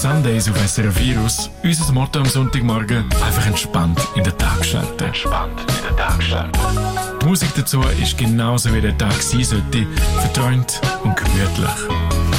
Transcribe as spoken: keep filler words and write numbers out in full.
Sundays auf S R F Virus. Unser Motto am Sonntagmorgen: einfach entspannt in den Tag starten. Entspannt in den Tag starten. Die Musik dazu ist genauso wie der Tag sein sollte, verträumt und gemütlich.